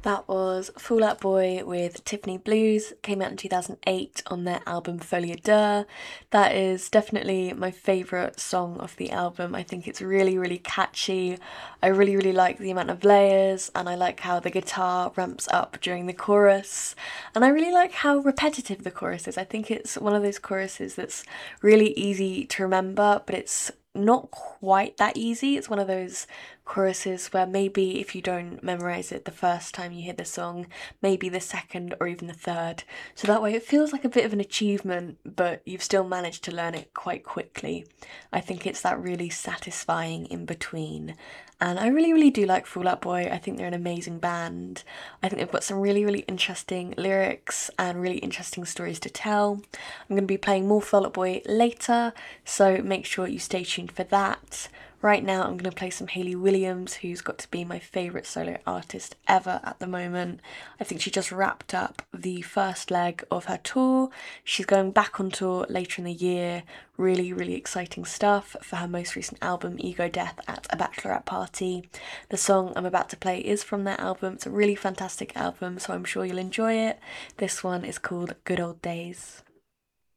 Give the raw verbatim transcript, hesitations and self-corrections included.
That was Fall Out Boy with Tiffany Blues, came out in two thousand eight on their album Folie à Deux. That is definitely my favourite song of the album. I think it's really, really catchy. I really, really like the amount of layers, and I like how the guitar ramps up during the chorus. And I really like how repetitive the chorus is. I think it's one of those choruses that's really easy to remember, but it's not quite that easy. It's one of those choruses where maybe if you don't memorize it the first time you hear the song, maybe the second or even the third. So that way it feels like a bit of an achievement, but you've still managed to learn it quite quickly. I think it's that really satisfying in between. And I really, really do like Fall Out Boy. I think they're an amazing band. I think they've got some really, really interesting lyrics and really interesting stories to tell. I'm going to be playing more Fall Out Boy later, so make sure you stay tuned for that. Right now, I'm going to play some Hayley Williams, who's got to be my favourite solo artist ever at the moment. I think she just wrapped up the first leg of her tour. She's going back on tour later in the year. Really, really exciting stuff for her most recent album, Ego Death at a Bachelorette Party. The song I'm about to play is from that album. It's a really fantastic album, so I'm sure you'll enjoy it. This one is called Good Old Days.